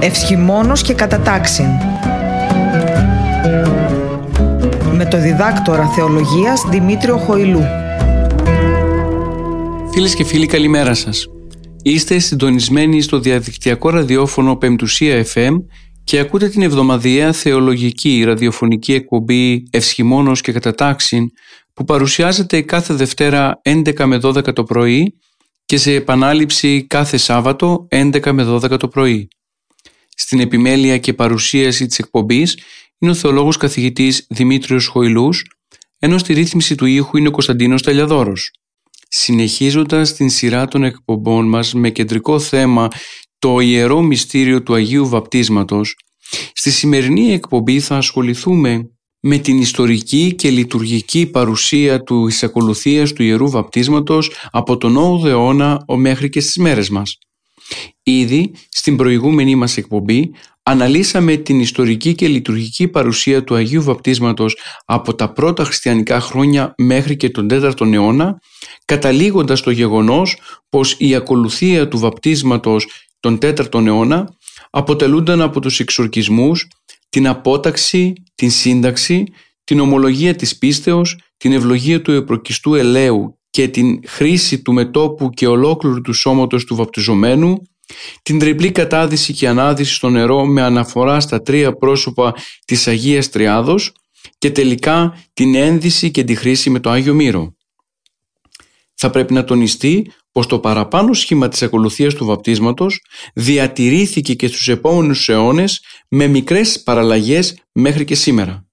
Ευσχημόνος και κατατάξιν. Με το διδάκτορα θεολογίας Δημήτριο Χοηλού. Φίλες και φίλοι, καλημέρα σας. Είστε συντονισμένοι στο διαδικτυακό ραδιόφωνο Πεμπτουσία FM και ακούτε την εβδομαδιαία θεολογική ραδιοφωνική εκπομπή Ευσχημόνος και κατατάξιν, που παρουσιάζεται κάθε Δευτέρα 11 με 12 το πρωί και σε επανάληψη κάθε Σάββατο 11 με 12 το πρωί. Στην επιμέλεια και παρουσίαση της εκπομπής είναι ο θεολόγος καθηγητής Δημήτριος Χοηλούς, ενώ στη ρύθμιση του ήχου είναι ο Κωνσταντίνος Ταλιαδόρος. Συνεχίζοντας την σειρά των εκπομπών μας με κεντρικό θέμα το ιερό μυστήριο του Αγίου Βαπτίσματος, στη σημερινή εκπομπή θα ασχοληθούμε με την ιστορική και λειτουργική παρουσία της ακολουθίας του Ιερού Βαπτίσματος από τον 8ο αιώνα μέχρι και στις μέρες μας. Ήδη στην προηγούμενη μας εκπομπή αναλύσαμε την ιστορική και λειτουργική παρουσία του Αγίου Βαπτίσματος από τα πρώτα χριστιανικά χρόνια μέχρι και τον 4ο αιώνα, καταλήγοντας το γεγονός πως η ακολουθία του βαπτίσματος τον 4ο αιώνα αποτελούνταν από τους εξορκισμούς, την απόταξη, την σύνταξη, την ομολογία της πίστεως, την ευλογία του επροκιστού ελαίου και την χρήση του μετώπου και ολόκληρου του σώματος του βαπτιζομένου, την τριπλή κατάδυση και ανάδυση στο νερό με αναφορά στα τρία πρόσωπα της Αγίας Τριάδος και τελικά την ένδυση και τη χρήση με το Άγιο Μύρο. Θα πρέπει να τονιστεί πως το παραπάνω σχήμα της ακολουθίας του βαπτίσματος διατηρήθηκε και στους επόμενους αιώνες με μικρές παραλλαγές μέχρι και σήμερα.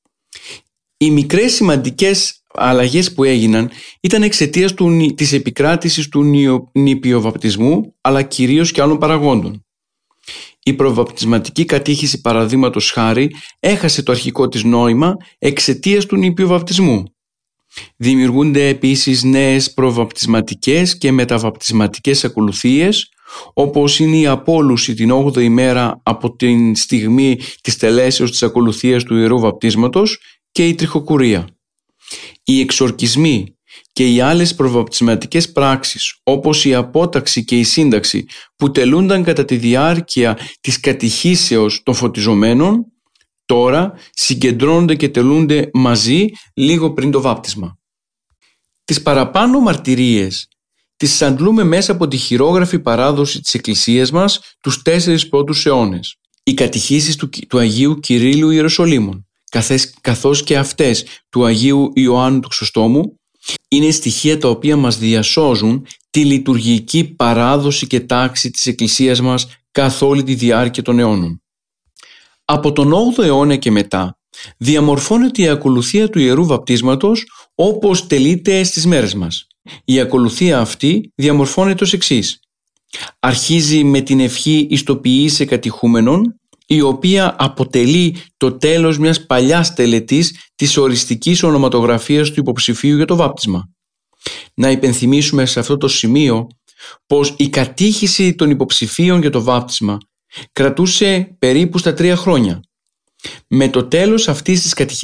Οι μικρές σημαντικές αλλαγές που έγιναν ήταν εξαιτίας της επικράτησης του νηπιοβαπτισμού, αλλά κυρίως και άλλων παραγόντων. Η προβαπτισματική κατήχηση, παραδείγματος χάρη, έχασε το αρχικό της νόημα εξαιτίας του νηπιοβαπτισμού. Δημιουργούνται επίσης νέες προβαπτισματικές και μεταβαπτισματικές ακολουθίες, όπως είναι η απόλουση την 8η μέρα από την στιγμή της τελέσεως της ακολουθίας του Ιερού Βαπτίσματος και η τριχοκουρία. Οι εξορκισμοί και οι άλλες προβαπτισματικές πράξεις, όπως η απόταξη και η σύνταξη, που τελούνταν κατά τη διάρκεια της κατηχήσεως των φωτιζομένων, τώρα συγκεντρώνονται και τελούνται μαζί λίγο πριν το βάπτισμα. Τις παραπάνω μαρτυρίες τις αντλούμε μέσα από τη χειρόγραφη παράδοση της Εκκλησίας μας τους 4 πρώτους αιώνες. Οι κατηχήσεις του Αγίου Κυρίλλου Ιεροσολύμων, καθώς και αυτές του Αγίου Ιωάννου του Χρυσοστόμου, είναι στοιχεία τα οποία μας διασώζουν τη λειτουργική παράδοση και τάξη της Εκκλησίας μας καθ' όλη τη διάρκεια των αιώνων. Από τον 8ο αιώνα και μετά διαμορφώνεται η ακολουθία του Ιερού Βαπτίσματος όπως τελείται στις μέρες μας. Η ακολουθία αυτή διαμορφώνεται ως εξής. Αρχίζει με την ευχή ιστοποιήσε κατηχούμενων, η οποία αποτελεί το τέλος μιας παλιάς τελετής της οριστικής ονοματογραφίας του υποψηφίου για το βάπτισμα. Να υπενθυμίσουμε σε αυτό το σημείο πως η κατήχηση των υποψηφίων για το βάπτισμα κρατούσε περίπου στα 3 χρόνια. Με το τέλος αυτής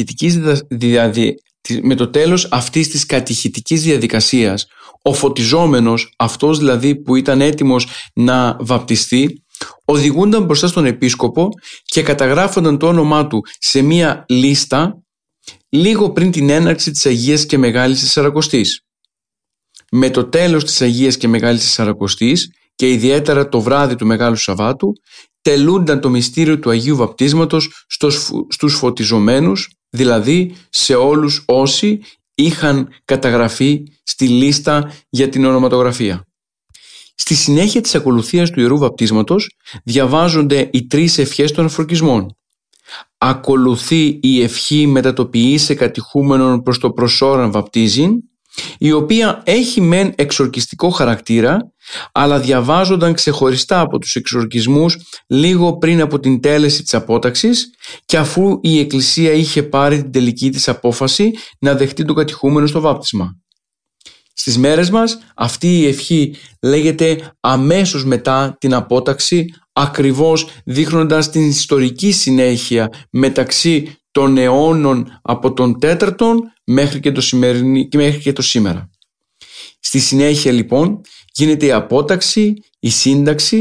της κατηχητικής διαδικασίας, ο φωτιζόμενος, αυτός δηλαδή που ήταν έτοιμος να βαπτιστεί, οδηγούνταν μπροστά στον επίσκοπο και καταγράφονταν το όνομά του σε μία λίστα λίγο πριν την έναρξη της Αγίας και Μεγάλης Τεσσαρακοστής. Με το τέλος της Αγίας και Μεγάλης Τεσσαρακοστής και ιδιαίτερα το βράδυ του Μεγάλου Σαββάτου, τελούνταν το μυστήριο του Αγίου Βαπτίσματος στους φωτιζομένους, δηλαδή σε όλους όσοι είχαν καταγραφεί στη λίστα για την ονοματογραφία. Στη συνέχεια της ακολουθίας του Ιερού Βαπτίσματος διαβάζονται οι 3 ευχές των αφροκισμών. Ακολουθεί η ευχή μετατοποιήσε κατηχούμενον προς το προσώραν βαπτίζειν, η οποία έχει μεν εξορκιστικό χαρακτήρα, αλλά διαβάζονταν ξεχωριστά από τους εξορκισμούς λίγο πριν από την τέλεση της απόταξης και αφού η Εκκλησία είχε πάρει την τελική της απόφαση να δεχτεί τον κατηχούμενο στο βάπτισμα. Στις μέρες μας αυτή η ευχή λέγεται αμέσως μετά την απόταξη, ακριβώς δείχνοντας την ιστορική συνέχεια μεταξύ των αιώνων από τον 4ο μέχρι και το σήμερα. Στη συνέχεια λοιπόν γίνεται η απόταξη, η σύνταξη,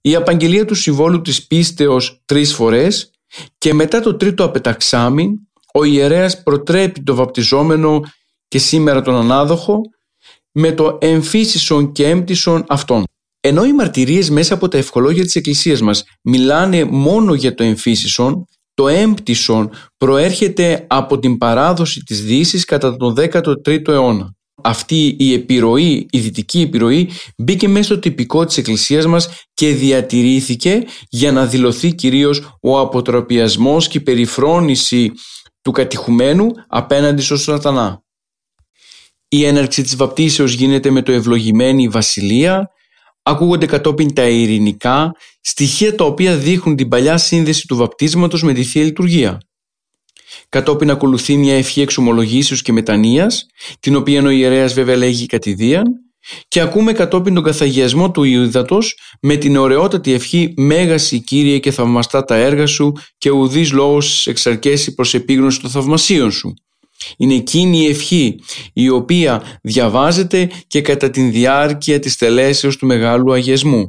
η απαγγελία του συμβόλου της πίστεως 3 φορές και μετά το τρίτο απεταξάμην ο ιερέας προτρέπει το βαπτιζόμενο και σήμερα τον ανάδοχο με το εμφύσισον και έμπτυσον αυτόν. Ενώ οι μαρτυρίες μέσα από τα ευχολόγια της Εκκλησίας μας μιλάνε μόνο για το εμφύσισον, το έμπτυσον προέρχεται από την παράδοση της Δύσης κατά τον 13ο αιώνα. Αυτή η επιρροή, η δυτική επιρροή, μπήκε μέσα στο τυπικό της Εκκλησίας μας και διατηρήθηκε για να δηλωθεί κυρίως ο αποτροπιασμός και η περιφρόνηση του κατηχουμένου απέναντι στον σατανά. Η έναρξη της βαπτίσεως γίνεται με το ευλογημένη βασιλεία, ακούγονται κατόπιν τα ειρηνικά, στοιχεία τα οποία δείχνουν την παλιά σύνδεση του βαπτίσματος με τη Θεία Λειτουργία. Κατόπιν ακολουθεί μια ευχή εξομολογήσεως και μετανοίας, την οποία ο ιερέας βέβαια λέγει κατηδίαν, και ακούμε κατόπιν τον καθαγιασμό του ύδατος με την ωραιότατη ευχή «Μέγας Κύριε και θαυμαστά τα έργα σου και ουδής λόγος εξαρκέσει προς επίγνωση των θαυμασίων σου». Είναι εκείνη η ευχή η οποία διαβάζεται και κατά την διάρκεια της τελέσεως του Μεγάλου Αγιασμού.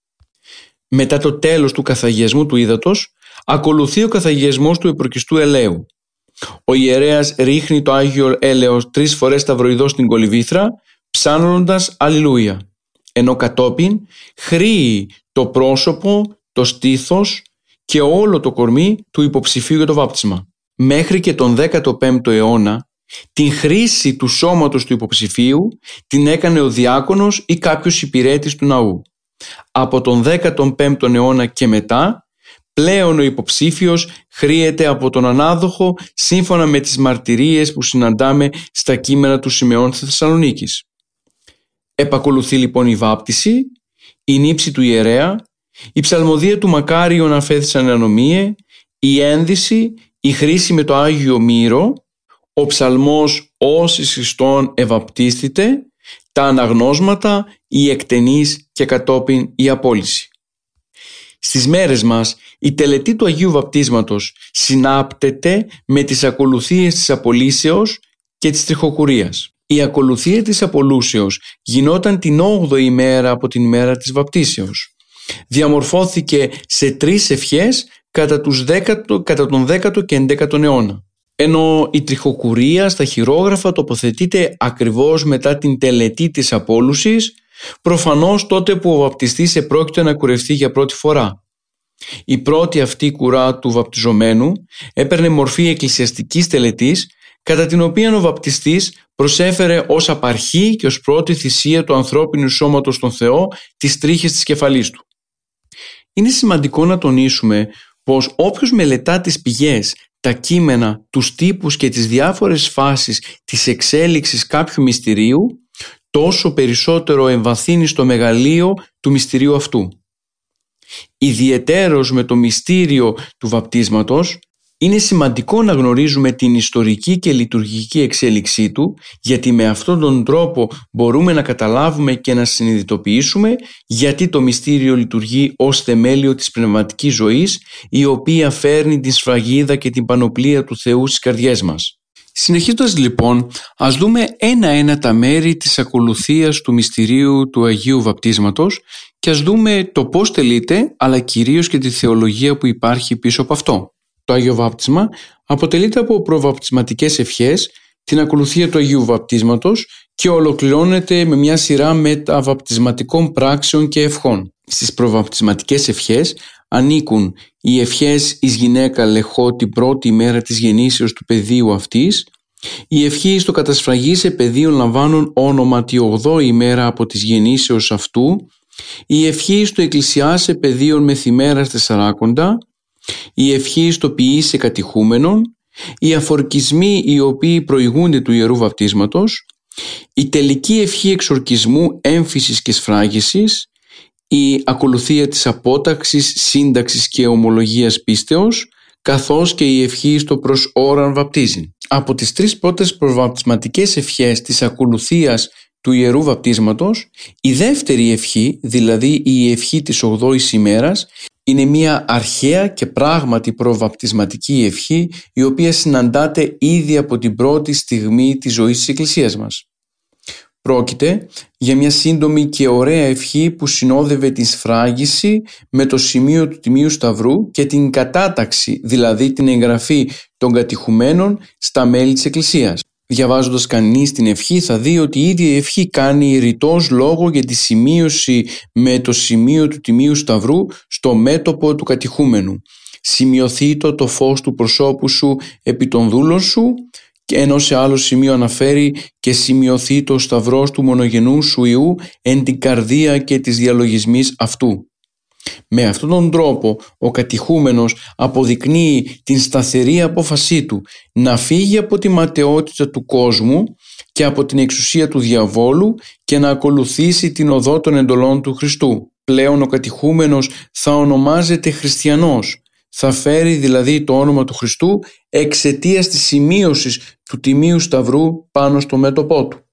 Μετά το τέλος του καθαγιασμού του ύδατος ακολουθεί ο καθαγιασμός του επροκιστού ελαίου. Ο ιερέας ρίχνει το Άγιο Έλεος 3 φορές σταυροειδώς στην κολυβήθρα, ψάνοντας Αλληλούια, ενώ κατόπιν χρύει το πρόσωπο, το στήθος και όλο το κορμί του υποψηφίου για το βάπτισμα. Μέχρι και τον 15ο αιώνα την χρήση του σώματος του υποψηφίου την έκανε ο διάκονος ή κάποιος υπηρέτης του ναού. Από τον 15ο αιώνα και μετά πλέον ο υποψήφιος χρύεται από τον ανάδοχο σύμφωνα με τις μαρτυρίες που συναντάμε στα κείμενα του Σιμεών της Θεσσαλονίκης. Επακολουθεί λοιπόν η βάπτιση, η νύψη του ιερέα, η ψαλμοδία του Μακάριον αφέθησαν ανομίε, η ένδυση, η χρήση με το Άγιο Μύρο, ο ψαλμός «Ως εις Χριστόν ευαπτίστητε», τα αναγνώσματα, η εκτενής και κατόπιν η απόλυση. Στις μέρες μας η τελετή του Αγίου Βαπτίσματος συνάπτεται με τις ακολουθίες της απολύσεως και της τριχοκουρίας. Η ακολουθία της απολούσεως γινόταν την 8η ημέρα από την ημέρα της βαπτίσεως. Διαμορφώθηκε σε 3 ευχές κατά τον 10ο και 11ο αιώνα. Ενώ η τριχοκουρία στα χειρόγραφα τοποθετείται ακριβώς μετά την τελετή της απόλουσης, προφανώς τότε που ο βαπτιστής επρόκειτο να κουρευτεί για πρώτη φορά. Η πρώτη αυτή κουρά του βαπτιζομένου έπαιρνε μορφή εκκλησιαστικής τελετής, κατά την οποία ο βαπτιστής προσέφερε ως απαρχή και ως πρώτη θυσία του ανθρώπινου σώματος στον Θεό τις τρίχες της κεφαλής του. Είναι σημαντικό να τονίσουμε πως όποιος μελετά τις πηγές, τα κείμενα, τους τύπους και τις διάφορες φάσεις της εξέλιξης κάποιου μυστηρίου, τόσο περισσότερο εμβαθύνει στο μεγαλείο του μυστηρίου αυτού. Ιδιαιτέρως με το μυστήριο του βαπτίσματος, είναι σημαντικό να γνωρίζουμε την ιστορική και λειτουργική εξέλιξή του, γιατί με αυτόν τον τρόπο μπορούμε να καταλάβουμε και να συνειδητοποιήσουμε γιατί το μυστήριο λειτουργεί ως θεμέλιο της πνευματικής ζωής, η οποία φέρνει την σφραγίδα και την πανοπλία του Θεού στις καρδιές μας. Συνεχίζοντας λοιπόν, ας δούμε ένα-ένα τα μέρη της ακολουθίας του μυστηρίου του Αγίου Βαπτίσματος και ας δούμε το πώς τελείται, αλλά κυρίως και τη θεολογία που υπάρχει πίσω από αυτό. Το Άγιο Βάπτισμα αποτελείται από προβαπτισματικές ευχές, την ακολουθία του Αγίου Βαπτίσματος και ολοκληρώνεται με μια σειρά μεταβαπτισματικών πράξεων και ευχών. Στις προβαπτισματικές ευχές ανήκουν οι ευχές εις γυναίκα λεχώ την πρώτη ημέρα της γεννήσεως του παιδίου αυτής, η ευχή στο κατασφραγή σε παιδίον λαμβάνουν όνομα τη 8η ημέρα από της γεννήσεως αυτού, η ευχή στο εκκλησιάσε παιδίον μεθημέρας τεσσαράκοντα, η ευχή στο ποιή σε κατηχούμενον, οι αφορκισμοί οι οποίοι προηγούνται του Ιερού Βαπτίσματος, η τελική ευχή εξορκισμού, έμφυσης και σφράγισης, η ακολουθία της απόταξης, σύνταξης και ομολογίας πίστεως, καθώς και η ευχή στο προς ώραν βαπτίζει. Από τις 3 πρώτες προβαπτισματικές ευχές της ακολουθίας του Ιερού Βαπτίσματος, η δεύτερη ευχή, δηλαδή η ευχή της 8ης ημέρας, είναι μια αρχαία και πράγματι προβαπτισματική ευχή, η οποία συναντάται ήδη από την πρώτη στιγμή της ζωής της Εκκλησίας μας. Πρόκειται για μια σύντομη και ωραία ευχή που συνόδευε την σφράγιση με το σημείο του Τιμίου Σταυρού και την κατάταξη, δηλαδή την εγγραφή των κατηχουμένων στα μέλη της Εκκλησίας. Διαβάζοντας κανείς την ευχή θα δει ότι η ίδια η ευχή κάνει ρητός λόγο για τη σημείωση με το σημείο του Τιμίου Σταυρού στο μέτωπο του κατηχούμενου. Σημειωθεί το φως του προσώπου σου επί των δούλων σου, ενώ σε άλλο σημείο αναφέρει και σημειωθεί το σταυρός του μονογενού σου Υιού εν την καρδία και της διαλογισμής αυτού. Με αυτόν τον τρόπο ο κατηχούμενος αποδεικνύει την σταθερή απόφασή του να φύγει από τη ματαιότητα του κόσμου και από την εξουσία του διαβόλου και να ακολουθήσει την οδό των εντολών του Χριστού. Πλέον ο κατηχούμενος θα ονομάζεται χριστιανός. Θα φέρει δηλαδή το όνομα του Χριστού εξαιτίας της σημείωσης του Τιμίου Σταυρού πάνω στο μέτωπό του.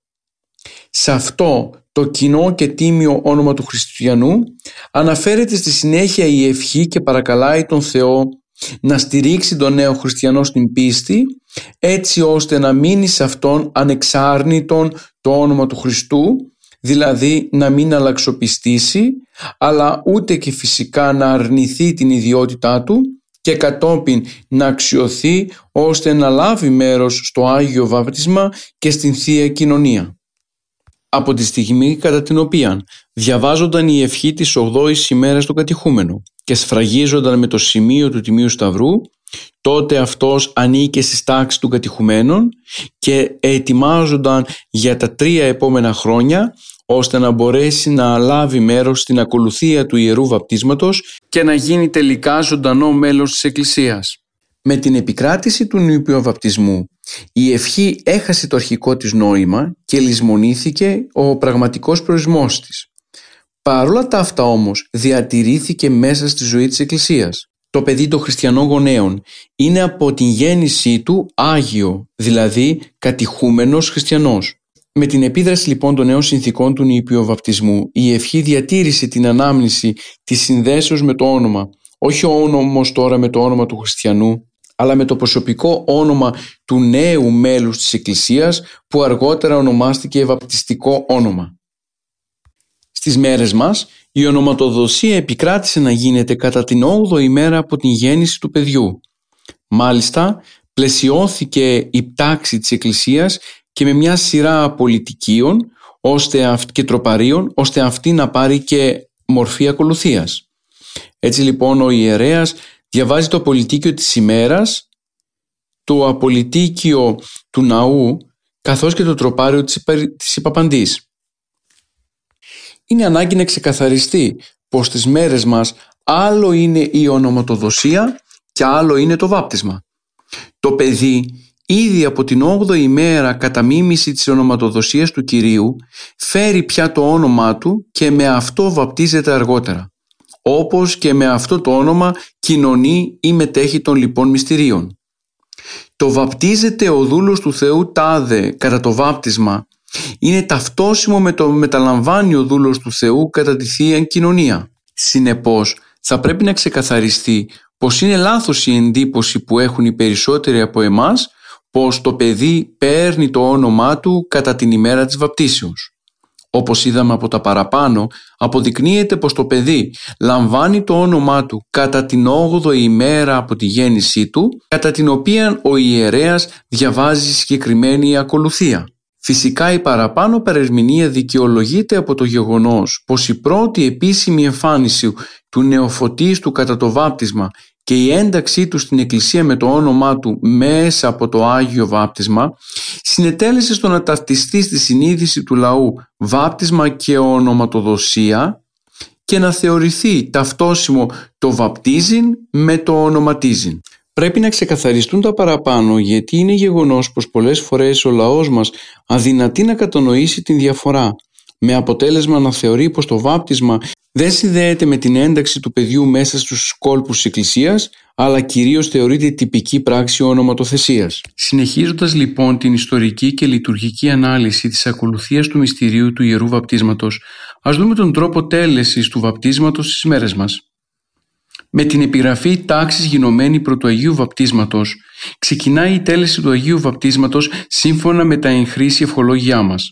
Σε αυτό το κοινό και τίμιο όνομα του Χριστιανού αναφέρεται στη συνέχεια η ευχή και παρακαλάει τον Θεό να στηρίξει τον νέο χριστιανό στην πίστη, έτσι ώστε να μείνει σε αυτόν ανεξάρνητον το όνομα του Χριστού, δηλαδή να μην αλλαξοπιστήσει, αλλά ούτε και φυσικά να αρνηθεί την ιδιότητά του και κατόπιν να αξιωθεί ώστε να λάβει μέρος στο Άγιο Βάπτισμα και στην Θεία Κοινωνία. Από τη στιγμή κατά την οποία διαβάζονταν η ευχή της 8ης ημέρας του κατηχούμενου και σφραγίζονταν με το σημείο του Τιμίου Σταυρού, τότε αυτός ανήκε στις τάξεις του κατηχουμένων και ετοιμάζονταν για τα 3 επόμενα χρόνια ώστε να μπορέσει να λάβει μέρος στην ακολουθία του Ιερού Βαπτίσματος και να γίνει τελικά ζωντανό μέλος της Εκκλησίας. Με την επικράτηση του νηπιού βαπτισμού, η ευχή έχασε το αρχικό της νόημα και λησμονήθηκε ο πραγματικός προορισμός της. Παρόλα τα αυτά όμως διατηρήθηκε μέσα στη ζωή της Εκκλησίας. Το παιδί των χριστιανών γονέων είναι από την γέννησή του Άγιο, δηλαδή κατηχούμενος χριστιανός. Με την επίδραση λοιπόν των νέων συνθηκών του νηπιού βαπτισμού, η ευχή διατήρησε την ανάμνηση της συνδέσεως με το όνομα, όχι όμως τώρα με το όνομα του χριστιανού, αλλά με το προσωπικό όνομα του νέου μέλους της Εκκλησίας που αργότερα ονομάστηκε βαπτιστικό όνομα. Στις μέρες μας η ονοματοδοσία επικράτησε να γίνεται κατά την 8η μέρα από την γέννηση του παιδιού. Μάλιστα πλαισιώθηκε η τάξη της Εκκλησίας και με μια σειρά πολιτικίων και τροπαρίων ώστε αυτή να πάρει και μορφή ακολουθίας. Έτσι λοιπόν ο ιερέας διαβάζει το απολυτίκιο της ημέρας, το απολυτίκιο του ναού καθώς και το τροπάριο της υπαπαντής. Είναι ανάγκη να ξεκαθαριστεί πως στις μέρες μας άλλο είναι η ονοματοδοσία και άλλο είναι το βάπτισμα. Το παιδί ήδη από την 8η ημέρα κατά μίμηση της ονοματοδοσίας του Κυρίου φέρει πια το όνομά του και με αυτό βαπτίζεται αργότερα. Όπως και με αυτό το όνομα κοινωνεί ή μετέχει των λοιπών μυστηρίων. Το βαπτίζεται ο δούλος του Θεού τάδε κατά το βάπτισμα είναι ταυτόσιμο με το μεταλαμβάνει ο δούλος του Θεού κατά τη Θεία Κοινωνία. Συνεπώς θα πρέπει να ξεκαθαριστεί πως είναι λάθος η εντύπωση που έχουν οι περισσότεροι από εμάς πως το παιδί παίρνει το όνομά του κατά την ημέρα της βαπτίσεως. Όπως είδαμε από τα παραπάνω, αποδεικνύεται πως το παιδί λαμβάνει το όνομά του κατά την 8η ημέρα από τη γέννησή του, κατά την οποία ο ιερέας διαβάζει συγκεκριμένη ακολουθία. Φυσικά η παραπάνω παρερμηνία δικαιολογείται από το γεγονός πως η πρώτη επίσημη εμφάνιση του νεοφωτίστου κατά το βάπτισμα και η ένταξή του στην Εκκλησία με το όνομά του μέσα από το Άγιο Βάπτισμα συνετέλεσε στο να ταυτιστεί στη συνείδηση του λαού βάπτισμα και ονοματοδοσία και να θεωρηθεί ταυτόσιμο το βαπτίζειν με το ονοματίζειν. Πρέπει να ξεκαθαριστούν τα παραπάνω γιατί είναι γεγονός πως πολλές φορές ο λαός μας αδυνατεί να κατανοήσει την διαφορά, με αποτέλεσμα να θεωρεί πως το βάπτισμα δεν συνδέεται με την ένταξη του παιδιού μέσα στους κόλπους της Εκκλησίας, αλλά κυρίως θεωρείται τυπική πράξη ονοματοθεσίας. Συνεχίζοντας λοιπόν την ιστορική και λειτουργική ανάλυση της ακολουθίας του μυστηρίου του Ιερού Βαπτίσματος, ας δούμε τον τρόπο τέλεσης του βαπτίσματος στις μέρες μας. Με την επιγραφή τάξης γινωμένη προ του Αγίου Βαπτίσματος, ξεκινάει η τέλεση του Αγίου Βαπτίσματος σύμφωνα με τα εν χρήση ευχολόγια μας.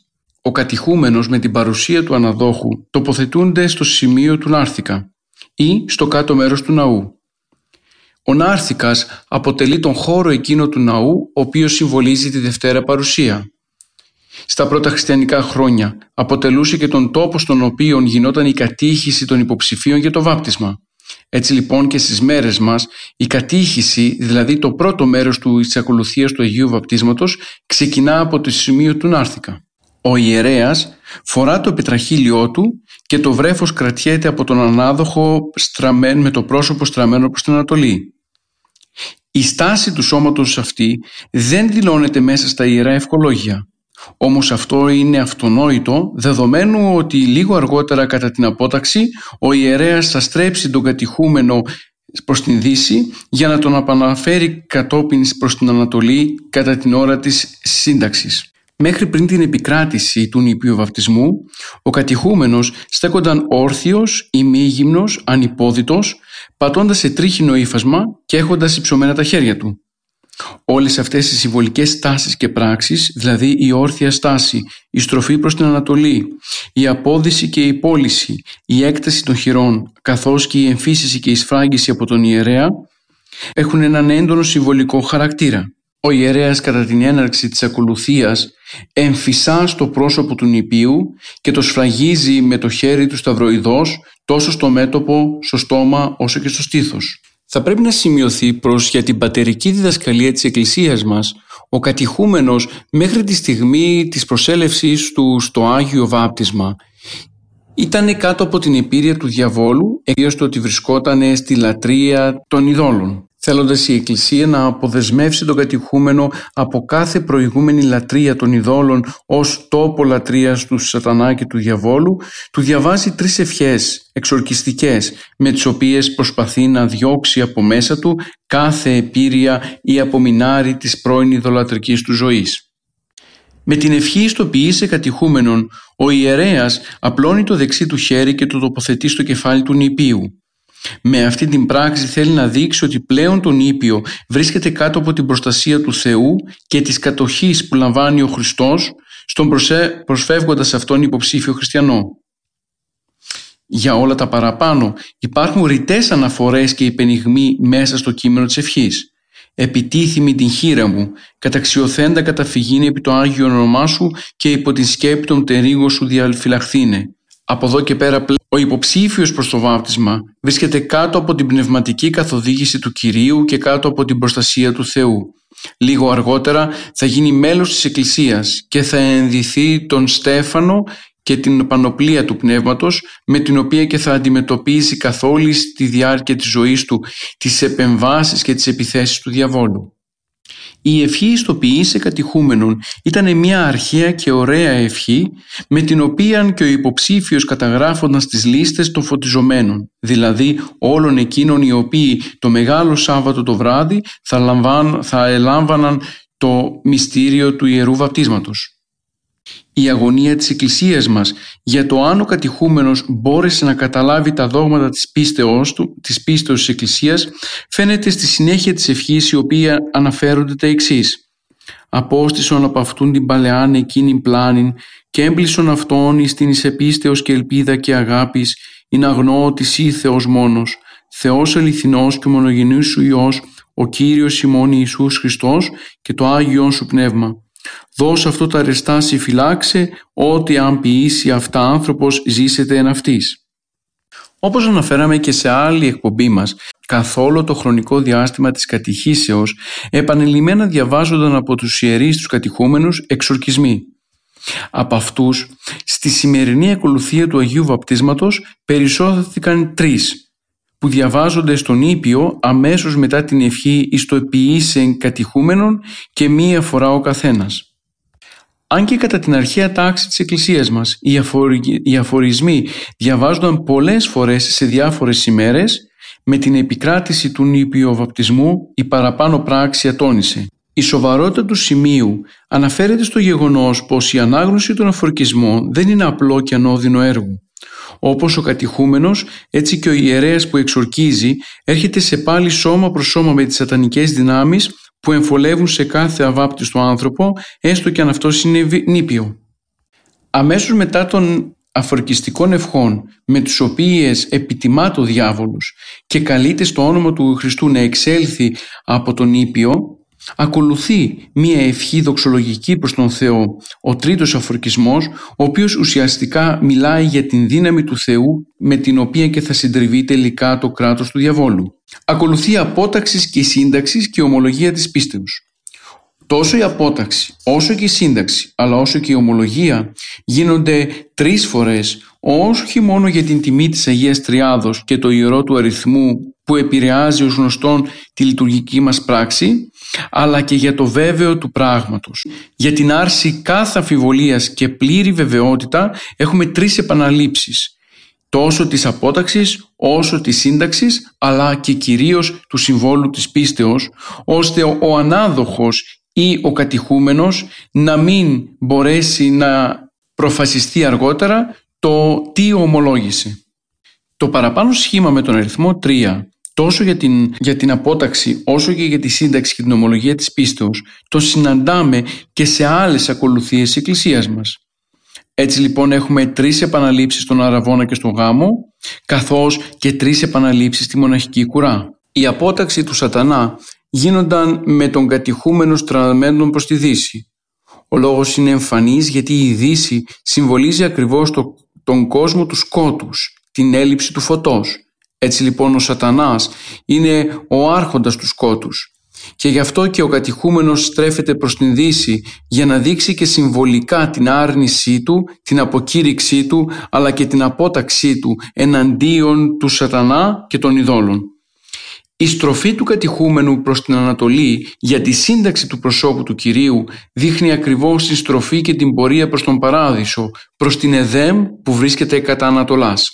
ο κατηχούμενος με την παρουσία του αναδόχου τοποθετούνται στο σημείο του νάρθηκα ή στο κάτω μέρος του ναού. Ο νάρθηκας αποτελεί τον χώρο εκείνο του ναού, ο οποίος συμβολίζει τη Δευτέρα Παρουσία. Στα πρώτα χριστιανικά χρόνια αποτελούσε και τον τόπο στον οποίο γινόταν η κατήχηση των υποψηφίων για το βάπτισμα. Έτσι λοιπόν και στις μέρες μας η κατήχηση, δηλαδή το πρώτο μέρος της ακολουθίας του Αγίου Βαπτίσματος, ξεκινά από το σημείο του νάρθηκα. Ο ιερέας φορά το πετραχύλιό του και το βρέφος κρατιέται από τον ανάδοχο με το πρόσωπο στραμμένο προς την Ανατολή. Η στάση του σώματος αυτή δεν δηλώνεται μέσα στα Ιερά Ευχολόγια. Όμως αυτό είναι αυτονόητο, δεδομένου ότι λίγο αργότερα κατά την απόταξη ο ιερέας θα στρέψει τον κατηχούμενο προς την Δύση για να τον επαναφέρει κατόπιν προς την Ανατολή κατά την ώρα της σύνταξης. Μέχρι πριν την επικράτηση του νηπίου βαπτισμού, ο κατηχούμενος στέκονταν όρθιος, ημίγυμνος, ανυπόδητος, πατώντας σε τρίχινο ύφασμα και έχοντας υψωμένα τα χέρια του. Όλες αυτές οι συμβολικές στάσεις και πράξεις, δηλαδή η όρθια στάση, η στροφή προς την Ανατολή, η απόδυση και η πώληση, η έκταση των χειρών, καθώς και η εμφύσιση και η σφράγγιση από τον ιερέα, έχουν έναν έντονο συμβολικό χαρακτήρα. Ο ιερέας κατά την έναρξη της ακολουθίας εμφυσά στο πρόσωπο του νηπίου και το σφραγίζει με το χέρι του σταυροειδώς τόσο στο μέτωπο, στο στόμα όσο και στο στήθος. Θα πρέπει να σημειωθεί πως για την πατερική διδασκαλία της Εκκλησίας μας ο κατηχούμενος μέχρι τη στιγμή της προσέλευσής του στο Άγιο Βάπτισμα ήταν κάτω από την επίρρεια του διαβόλου, εξαιτίας του ότι βρισκόταν στη λατρεία των ειδόλων, θέλοντας η Εκκλησία να αποδεσμεύσει τον κατηχούμενο από κάθε προηγούμενη λατρεία των ειδόλων ως τόπο λατρείας του σατανά και του διαβόλου, του διαβάζει 3 ευχές εξορκιστικές με τις οποίες προσπαθεί να διώξει από μέσα του κάθε επίρρεια ή απομεινάρι της πρώην ειδωλατρικής του ζωής. Με την ευχή στο ποιήσε κατηχούμενον, ο ιερέας απλώνει το δεξί του χέρι και το τοποθετεί στο κεφάλι του νηπίου. Με αυτή την πράξη θέλει να δείξει ότι πλέον το νήπιο βρίσκεται κάτω από την προστασία του Θεού και της κατοχής που λαμβάνει ο Χριστός στον προσφεύγοντας αυτόν υποψήφιο χριστιανό. Για όλα τα παραπάνω υπάρχουν ρητές αναφορές και υπενιγμοί μέσα στο κείμενο της ευχής. «Επιτίθημη την χείρα μου, καταξιωθέντα καταφυγήν επί το Άγιο όνομά σου και υπό την σκέπη των τερίγων σου διαφυλαχθήνε». Από εδώ και πέρα ο υποψήφιος προς το βάπτισμα βρίσκεται κάτω από την πνευματική καθοδήγηση του Κυρίου και κάτω από την προστασία του Θεού. Λίγο αργότερα θα γίνει μέλος της Εκκλησίας και θα ενδυθεί τον στέφανο και την πανοπλία του Πνεύματος, με την οποία και θα αντιμετωπίσει καθ' όλη τη διάρκεια της ζωής του τις επεμβάσεις και τις επιθέσεις του διαβόλου. Η ευχή στο ποιήσε κατηχούμενον ήταν μια αρχαία και ωραία ευχή, με την οποία και ο υποψήφιος καταγράφονταν στις λίστες των φωτιζομένων, δηλαδή όλων εκείνων οι οποίοι το Μεγάλο Σάββατο το βράδυ θα ελάμβαναν το μυστήριο του Ιερού Βαπτίσματος. Η αγωνία της Εκκλησίας μας για το αν ο κατηχούμενος μπόρεσε να καταλάβει τα δόγματα της πίστεως της Εκκλησίας φαίνεται στη συνέχεια της ευχής, η οποία αναφέρονται τα εξής: «Απόστησον από αυτούν την παλαιάν εκείνην πλάνην και έμπλησον αυτόν εις την επίστεως και ελπίδα και αγάπης, ειν αγνώ ότι σύ Θεός μόνος, Θεός αληθινός και μονογενής σου Υιός, ο Κύριος ημών Ιησούς Χριστός και το Άγιον σου Πνεύμα. Δώσ' αυτό τα αρεστά σοι φυλάξε, ότι αν ποιήσει αυτά άνθρωπος ζήσεται εν αυτής». Όπως αναφέραμε και σε άλλη εκπομπή μας, καθ' όλο το χρονικό διάστημα της κατηχήσεως επανειλημμένα διαβάζονταν από τους ιερείς τους κατηχούμενους εξορκισμοί. Από αυτούς, στη σημερινή ακολουθία του Αγίου Βαπτίσματος περισσώθηκαν 3, που διαβάζονται στον Ήπιο αμέσως μετά την ευχή εις το ποιήσεν κατηχούμενον και μία φορά ο καθένας. Αν και κατά την αρχαία τάξη της Εκκλησίας μας οι αφορισμοί διαβάζονταν πολλές φορές σε διάφορες ημέρες, με την επικράτηση του νηπίου βαπτισμού η παραπάνω πράξη ατώνησε. Η σοβαρότητα του σημείου αναφέρεται στο γεγονός πως η ανάγνωση των αφορκισμών δεν είναι απλό και ανώδυνο έργο. Όπως ο κατηχούμενος, έτσι και ο ιερέας που εξορκίζει έρχεται σε πάλι σώμα προς σώμα με τις σατανικές δυνάμεις που εμφολεύουν σε κάθε αβάπτιστο άνθρωπο, έστω και αν αυτός είναι νήπιο. Αμέσως μετά των αφορκιστικών ευχών με τους οποίες επιτιμά το διάβολος και καλείται στο όνομα του Χριστού να εξέλθει από τον Ήπιο, ακολουθεί μία ευχή δοξολογική προς τον Θεό, ο τρίτος αφορκισμός, ο οποίος ουσιαστικά μιλάει για την δύναμη του Θεού με την οποία και θα συντριβεί τελικά το κράτος του διαβόλου. Ακολουθεί απόταξης και σύνταξης και ομολογία της πίστεως. Τόσο η απόταξη, όσο και η σύνταξη, αλλά όσο και η ομολογία γίνονται 3 φορές, όχι μόνο για την τιμή της Αγίας Τριάδος και το ιερό του αριθμού που επηρεάζει ως γνωστόν τη λειτουργική μας πράξη, αλλά και για το βέβαιο του πράγματος. Για την άρση κάθε αμφιβολίας και πλήρη βεβαιότητα έχουμε 3 επαναλήψεις, τόσο της απόταξης όσο της σύνταξης, αλλά και κυρίως του συμβόλου της πίστεως, ώστε ο ανάδοχος ή ο κατηχούμενος να μην μπορέσει να προφασιστεί αργότερα το τι ομολόγησε. Το παραπάνω σχήμα με τον αριθμό 3, τόσο για την απόταξη όσο και για τη σύνταξη και την ομολογία της πίστεως, το συναντάμε και σε άλλες ακολουθίες της Εκκλησίας μας. Έτσι λοιπόν έχουμε 3 επαναλήψεις στον Αραβώνα και στον Γάμο, καθώς και 3 επαναλήψεις στη μοναχική κουρά. Η απόταξη του σατανά γίνονταν με τον κατηχούμενο στραμμένο προς τη Δύση. Ο λόγος είναι εμφανής γιατί η Δύση συμβολίζει ακριβώς τον κόσμο του σκότους, την έλλειψη του φωτός. Έτσι λοιπόν ο σατανάς είναι ο άρχοντας του σκότους και γι' αυτό και ο κατηχούμενος στρέφεται προς την Δύση για να δείξει και συμβολικά την άρνησή του, την αποκήρυξή του αλλά και την απόταξή του εναντίον του σατανά και των ειδόλων. Η στροφή του κατηχούμενου προς την Ανατολή για τη σύνταξη του προσώπου του Κυρίου δείχνει ακριβώς τη στροφή και την πορεία προς τον Παράδεισο, προς την Εδέμ που βρίσκεται κατά Ανατολάς.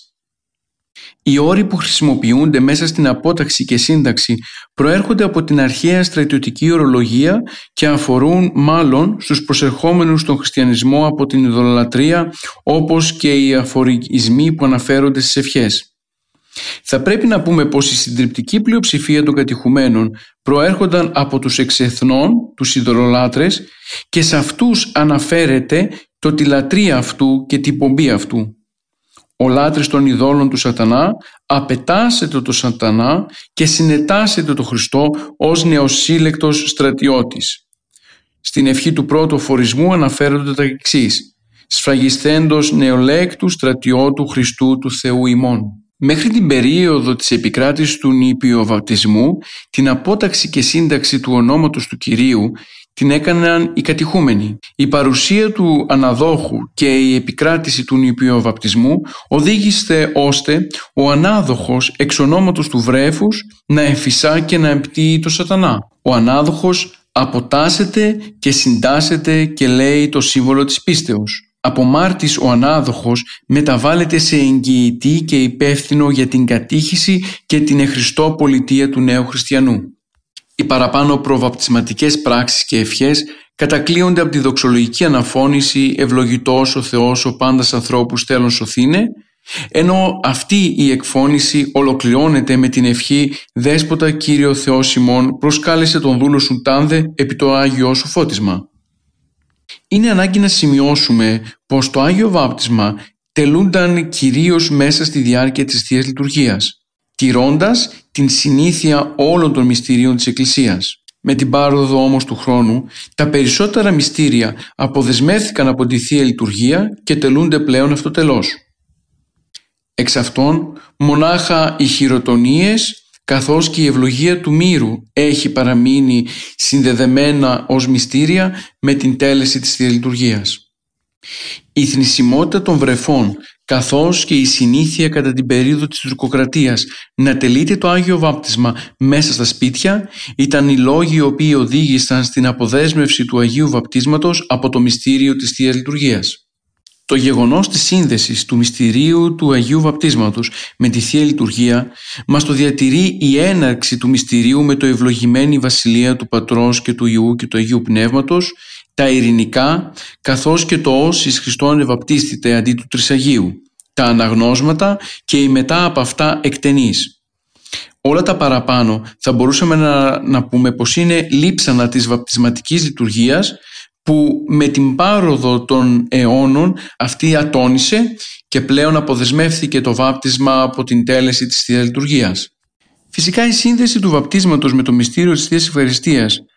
Οι όροι που χρησιμοποιούνται μέσα στην απόταξη και σύνταξη προέρχονται από την αρχαία στρατιωτική ορολογία και αφορούν μάλλον στους προσερχόμενους στον χριστιανισμό από την ειδωλολατρία, όπως και οι αφορισμοί που αναφέρονται στις ευχές. Θα πρέπει να πούμε πως η συντριπτική πλειοψηφία των κατηχουμένων προέρχονταν από τους εξεθνών, τους ειδωλολάτρες, και σε αυτούς αναφέρεται το τη λατρεία αυτού και την πομπή αυτού. Ο λάτρης των ειδόλων του σατανά απετάσσεται το σατανά και συνετάσσεται το Χριστό ως νεοσύλλεκτος στρατιώτης. Στην ευχή του πρώτου αφορισμού αναφέρονται τα εξής: «Σφραγισθέντος νεολέκτου στρατιώτου Χριστού του Θεού ημών». Μέχρι την περίοδο της επικράτησης του νηπίου βαπτισμού, την απόταξη και σύνταξη του ονόματος του Κυρίου την έκαναν οι κατηχούμενοι. Η παρουσία του αναδόχου και η επικράτηση του νηπίου βαπτισμού οδήγησε ώστε ο ανάδοχος εξ ονόματος του βρέφους να εμφυσά και να εμπτύει το σατανά. Ο ανάδοχος αποτάσσεται και συντάσσεται και λέει το σύμβολο της πίστεως. Από μάρτης ο ανάδοχος μεταβάλλεται σε εγγυητή και υπεύθυνο για την κατήχηση και την εχριστό πολιτεία του νέου χριστιανού. Οι παραπάνω προβαπτισματικές πράξεις και ευχές κατακλείονται από τη δοξολογική αναφώνηση «Ευλογητός ο Θεός ο πάντας ανθρώπους τέλων σωθήνε», ενώ αυτή η εκφώνηση ολοκληρώνεται με την ευχή «Δέσποτα Κύριο Θεός ημών, προσκάλεσε τον δούλο σου τάνδε επί το Άγιό σου φώτισμα». Είναι ανάγκη να σημειώσουμε πως το Άγιο Βάπτισμα τελούνταν κυρίως μέσα στη διάρκεια της Θείας Λειτουργίας, τηρώντας την συνήθεια όλων των μυστηρίων της Εκκλησίας. Με την πάροδο όμως του χρόνου, τα περισσότερα μυστήρια αποδεσμεύθηκαν από τη Θεία Λειτουργία και τελούνται πλέον αυτοτελώς. Εξ αυτών, μονάχα οι χειροτονίες καθώς και η ευλογία του μύρου έχει παραμείνει συνδεδεμένα ως μυστήρια με την τέλεση της Θείας Λειτουργίας. Η θνησιμότητα των βρεφών καθώς και η συνήθεια κατά την περίοδο της τουρκοκρατίας να τελείται το Άγιο Βάπτισμα μέσα στα σπίτια ήταν οι λόγοι οι οποίοι οδήγησαν στην αποδέσμευση του Αγίου Βαπτίσματος από το μυστήριο της Θείας Λειτουργίας. Το γεγονός της σύνδεσης του μυστηρίου του Αγίου Βαπτίσματος με τη Θεία Λειτουργία μας το διατηρεί η έναρξη του μυστηρίου με το ευλογημένη βασιλεία του Πατρός και του Υιού και του Αγίου Πνεύματος, τα ειρηνικά, καθώς και το ως εις Χριστόν ευαπτίστηται αντί του Τρισαγίου, τα αναγνώσματα και η μετά από αυτά εκτενής. Όλα τα παραπάνω θα μπορούσαμε να πούμε πως είναι λείψανα της βαπτισματικής λειτουργίας, που με την πάροδο των αιώνων αυτή ατώνησε και πλέον αποδεσμεύθηκε το βάπτισμα από την τέλεση της Θείας Λειτουργίας. Φυσικά η σύνδεση του βαπτίσματος με το μυστήριο της Θείας Ευχαριστίας